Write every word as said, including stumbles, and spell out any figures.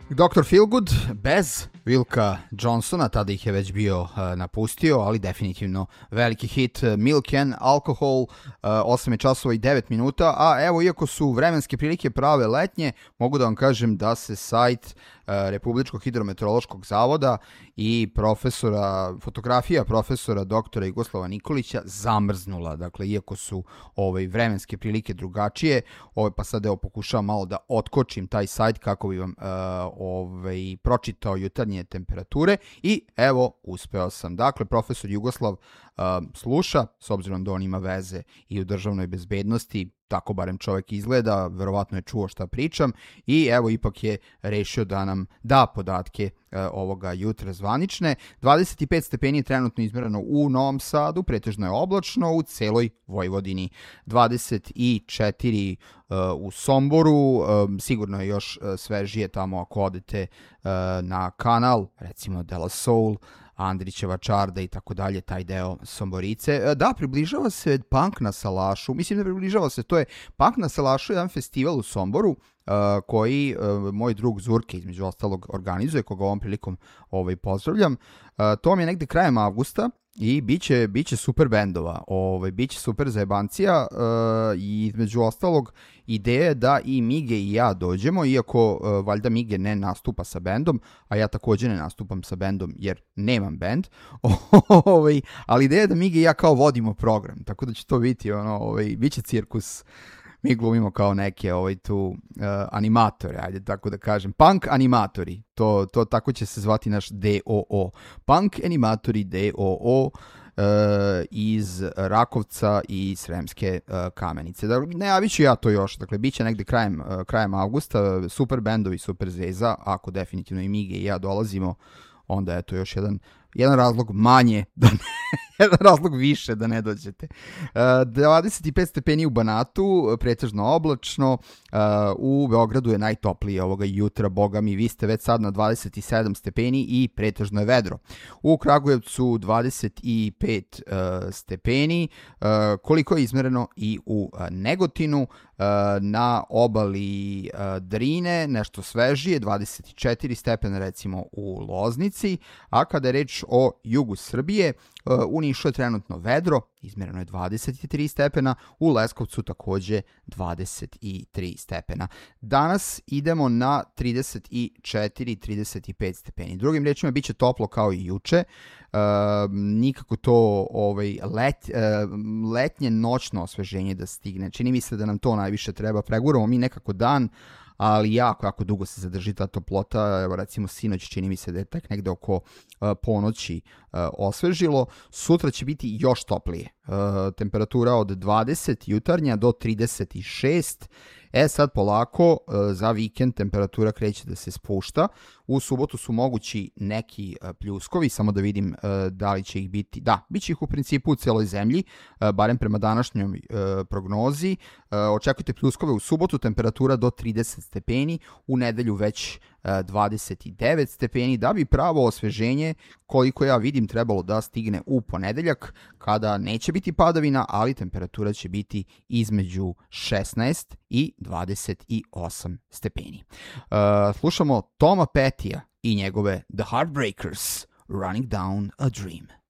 doktor Feelgood bez Wilka Johnsona, tada ih je već bio uh, napustio, ali definitivno veliki hit. Milk and Alcohol, uh, osam je časova i devet minuta, a evo, iako su vremenske prilike prave letnje, mogu da vam kažem da se sajt uh, Republičkog hidrometeorološkog zavoda i profesora, fotografija profesora doktora Jugoslava Nikolića zamrznula. Dakle, iako su ovaj, vremenske prilike drugačije, ovaj, pa sad evo pokušavam malo da otkočim taj sajt kako bi vam uh, ovaj, pročitao jutarnje temperature i evo, uspeo sam. Dakle, profesor Jugoslav uh, sluša, s obzirom da on ima veze i u državnoj bezbednosti, tako barem čovjek izgleda, verovatno je čuo šta pričam i evo ipak je rešio da nam da podatke uh, ovoga jutra zvanične. dvadeset pet stepeni je trenutno izmereno u Novom Sadu, pretežno je oblačno u celoj Vojvodini. dvadeset četiri uh, u Somboru, um, sigurno je još uh, svežije tamo ako odete uh, na kanal, recimo De La Soul, Andrićeva Čarda i tako dalje, taj deo Somborice. Da, približava se Punk na Salašu, mislim da približava se, to je Punk na Salašu, jedan festival u Somboru uh, koji uh, moj drug Zurke između ostalog organizuje, koga ovom prilikom ovaj, pozdravljam. Uh, to vam je negde krajem avgusta i biće, biće super bendova, ovaj, biće super zajebancija uh, i između ostalog ideja je da i Mige i ja dođemo, iako uh, valjda Mige ne nastupa sa bendom, a ja također ne nastupam sa bendom jer nemam bend, ovaj, ali ideja je da Mige i ja kao vodimo program, tako da će to biti, ono, ovaj, biće cirkus. Mi glumimo kao neke ovaj tu uh, animatore, ajde tako da kažem, punk animatori, to, to tako će se zvati naš D O O, Punk animatori D O O uh, iz Rakovca i Sremske uh, Kamenice. Dakle, najavit ću ja to još, dakle, bit će negde krajem, uh, krajem avgusta, super bendovi, super zeza, ako definitivno i Mige i ja dolazimo, onda je to još jedan jedan razlog manje, da ne, jedan razlog više da ne dođete. Uh, dvadeset pet stepeni u Banatu, pretežno oblačno, uh, u Beogradu je najtoplije ovoga jutra, boga mi, vi ste već sad na dvadeset sedam stepeni i pretežno je vedro. U Kragujevcu dvadeset pet uh, stepeni, uh, koliko je izmereno i u uh, Negotinu, uh, na obali uh, Drine, nešto svežije, dvadeset četiri stepena recimo u Loznici, a kada je reč o jugu Srbije, u Nišu je trenutno vedro, izmereno je dvadeset tri stepena, u Leskovcu takođe dvadeset tri stepena. Danas idemo na trideset četiri trideset pet stepeni. Drugim rečima, bit će toplo kao i juče, uh, nikako to ovaj, let, uh, letnje noćno osveženje da stigne. Čini mi se da nam to najviše treba, preguramo mi nekako dan, ali jako, jako dugo se zadrži ta toplota, evo recimo sinoć čini mi se da je tek negde oko uh, ponoći uh, osvežilo, sutra će biti još toplije, uh, temperatura od dvadeset jutarnja do trideset šest, e sad polako uh, za vikend temperatura kreće da se spušta, u subotu su mogući neki uh, pljuskovi, samo da vidim uh, da li će ih biti, da, bit će ih u principu u celoj zemlji, uh, barem prema današnjoj uh, prognozi, uh, očekujte pljuskove u subotu, temperatura do trideset stepeni, u nedelju već dvadeset devet stepeni, da bi pravo osveženje, koliko ja vidim, trebalo da stigne u ponedeljak, kada neće biti padavina, ali temperatura će biti između šesnaest i dvadeset osam stepeni. Uh, slušamo Toma Pettija i njegove The Heartbreakers, Running Down a Dream.